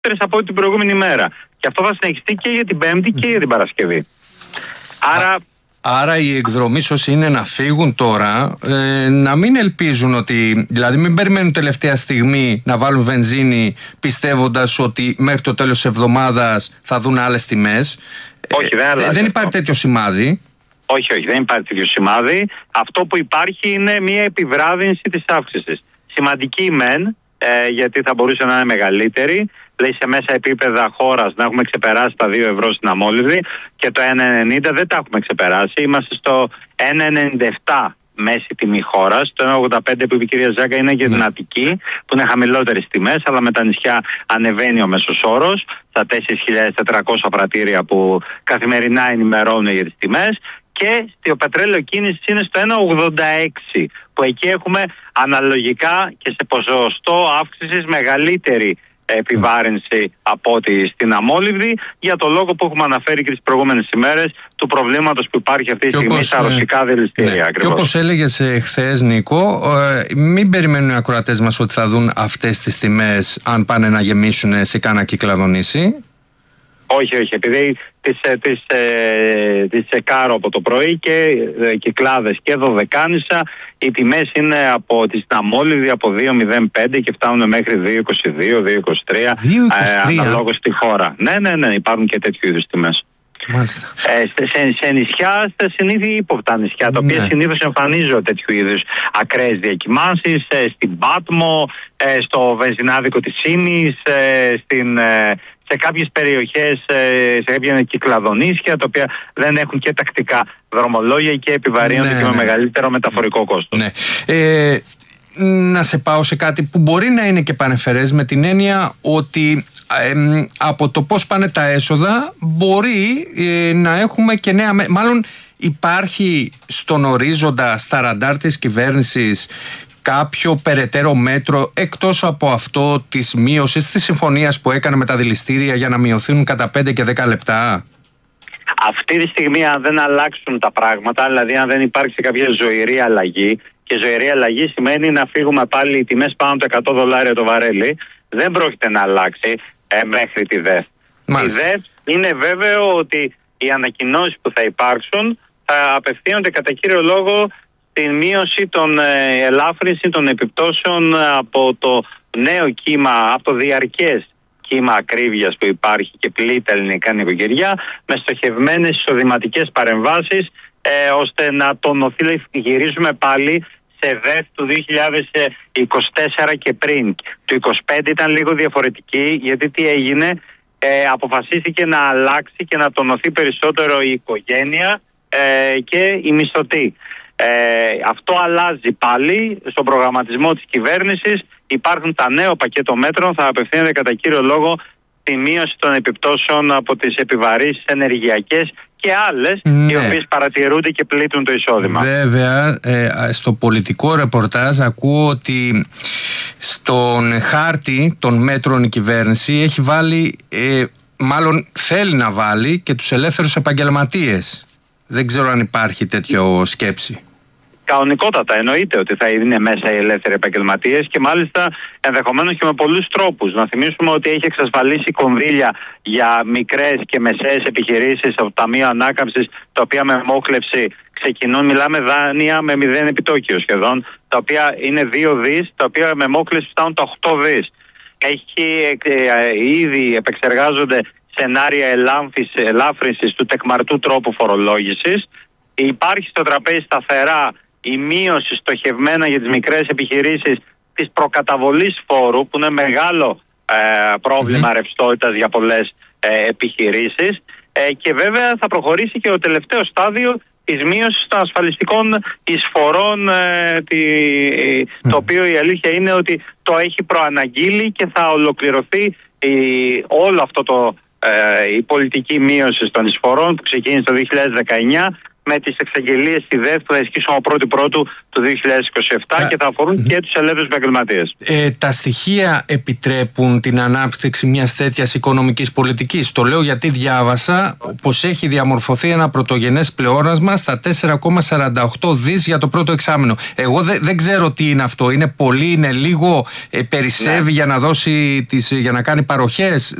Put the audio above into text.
από την προηγούμενη μέρα. Και αυτό θα συνεχιστεί και για την Πέμπτη και για την Παρασκευή. Άρα οι εκδρομείς όσοι είναι να φύγουν τώρα, να μην ελπίζουν ότι, δηλαδή μην περιμένουν τελευταία στιγμή να βάλουν βενζίνη πιστεύοντας ότι μέχρι το τέλος της εβδομάδας θα δουν άλλες τιμές. Όχι, δεν υπάρχει τέτοιο σημάδι. Όχι, δεν υπάρχει τέτοιο σημάδι. Αυτό που υπάρχει είναι μια επιβράδυνση της αύξησης. Σημαντική μεν, γιατί θα μπορούσε να είναι μεγαλύτερη. Λέει σε μέσα επίπεδα χώρας να έχουμε ξεπεράσει τα 2 ευρώ στην αμόλυβδη και το 1,90 δεν τα έχουμε ξεπεράσει. Είμαστε στο 1,97 μέση τιμή χώρας. Το 1,85 που είπε η κυρία Ζάκα είναι και δυνατική, που είναι χαμηλότερες τιμές, αλλά με τα νησιά ανεβαίνει ο μέσος όρος στα 4.400 πρατήρια που καθημερινά ενημερώνουν για τις τιμές. Και στο πετρέλαιο κίνηση είναι στο 1,86, που εκεί έχουμε αναλογικά και σε ποσοστό αύξησης μεγαλύτερη επιβάρυνση από ό,τι στην αμόλυβδη, για το λόγο που έχουμε αναφέρει και τις προηγούμενες ημέρες του προβλήματος που υπάρχει αυτή τη στιγμή στα ρωσικά δηληστήρια. Και όπως έλεγες χθες, Νίκο, μην περιμένουν οι ακροατές μας ότι θα δουν αυτές τις τιμές αν πάνε να γεμίσουν σε κάνα κυκλαδονήσι. Όχι, επειδή τις τσεκάρω από το πρωί και Κυκλάδες και Δωδεκάνησα, οι τιμές είναι από τη Αμόλυβδη από 2,05 και φτάνουν μέχρι 2,22, 2,23 αναλόγως στη χώρα. Ναι, υπάρχουν και τέτοιου είδους τιμές. Μάλιστα. Σε νησιά, στα συνήθη ύποπτα νησιά, τα οποία συνήθως εμφανίζονται τέτοιου είδους ακραίες διακυμάνσεις, στην Πάτμο, στο βενζινάδικο της Σίνης, σε κάποιες περιοχές, σε κάποια κυκλαδονήσια, τα οποία δεν έχουν και τακτικά δρομολόγια και επιβαρύνονται και με μεγαλύτερο μεταφορικό κόστος. Ναι. Να σε πάω σε κάτι που μπορεί να είναι και πανεφερές, με την έννοια ότι από το πώς πάνε τα έσοδα μπορεί να έχουμε και νέα, μάλλον υπάρχει στον ορίζοντα, στα ραντάρ της κυβέρνησης, κάποιο περαιτέρω μέτρο εκτός από αυτό της μείωσης της συμφωνίας που έκανε με τα δηληστήρια για να μειωθούν κατά 5 και 10 λεπτά? Αυτή τη στιγμή, αν δεν αλλάξουν τα πράγματα, δηλαδή αν δεν υπάρξει κάποια ζωηρή αλλαγή, και ζωηρή αλλαγή σημαίνει να φύγουμε πάλι οι τιμές πάνω από τα $100 το βαρέλι, δεν πρόκειται να αλλάξει μέχρι τη ΔΕΘ. Η ΔΕΘ είναι βέβαιο ότι οι ανακοινώσεις που θα υπάρξουν θα απευθύνονται κατά κύριο λόγο στην μείωση των ελάφρυνση των επιπτώσεων από το νέο κύμα, από το διαρκές κύμα ακρίβειας που υπάρχει και πλήττει τα ελληνικά νοικοκυριά, με στοχευμένες εισοδηματικές παρεμβάσεις, ώστε να τονωθεί. Γυρίζουμε πάλι σε ΔΕΘ του 2024 και πριν. Το 2025 ήταν λίγο διαφορετική, γιατί τι έγινε, αποφασίστηκε να αλλάξει και να τονωθεί περισσότερο η οικογένεια και η μισθωτή. Αυτό αλλάζει πάλι στον προγραμματισμό της κυβέρνησης. Υπάρχουν τα νέο πακέτο μέτρων, θα απευθύνεται κατά κύριο λόγο τη μείωση των επιπτώσεων από τις επιβαρύσεις ενεργειακές και άλλες, οι οποίες παρατηρούνται και πλήττουν το εισόδημα. Βέβαια, στο πολιτικό ρεπορτάζ ακούω ότι στον χάρτη των μέτρων η κυβέρνηση έχει βάλει, μάλλον θέλει να βάλει, και τους ελεύθερους επαγγελματίες. Δεν ξέρω αν υπάρχει τέτοιο σκέψη. Κανονικότατα, εννοείται ότι θα είναι μέσα οι ελεύθεροι επαγγελματίες, και μάλιστα ενδεχομένως και με πολλούς τρόπους. Να θυμίσουμε ότι έχει εξασφαλίσει κονδύλια για μικρές και μεσαίες επιχειρήσεις από το Ταμείο Ανάκαμψης, τα οποία με μόχλευση ξεκινούν, μιλάμε δάνεια με 0 επιτόκιο σχεδόν, τα οποία είναι 2 δις, τα οποία με μόχλευση φτάνουν τα 8 δις. Ήδη επεξεργάζονται σενάρια ελάφρυνσης του τεκμαρτού τρόπου φορολόγησης. Υπάρχει στο τραπέζι σταθερά η μείωση στοχευμένα για τις μικρές επιχειρήσεις της προκαταβολής φόρου, που είναι μεγάλο πρόβλημα ρευστότητας για πολλές επιχειρήσεις, και βέβαια θα προχωρήσει και το τελευταίο στάδιο της μείωσης των ασφαλιστικών εισφορών, το οποίο η αλήθεια είναι ότι το έχει προαναγγείλει και θα ολοκληρωθεί όλο αυτό η πολιτική μείωση των εισφορών που ξεκίνησε το 2019, με τις εξαγγελίες στη ΔΕΘ που θα ισχύσουν από 1η του 2027 και θα αφορούν και τους ελεύθερους επαγγελματίες. Τα στοιχεία επιτρέπουν την ανάπτυξη μιας τέτοιας οικονομικής πολιτικής? Το λέω γιατί διάβασα πως έχει διαμορφωθεί ένα πρωτογενές πλεόνασμα στα 4,48 δις για το πρώτο εξάμηνο. Εγώ δεν ξέρω τι είναι αυτό. Είναι πολύ, είναι λίγο, περισσεύει για να δώσει για να κάνει παροχές?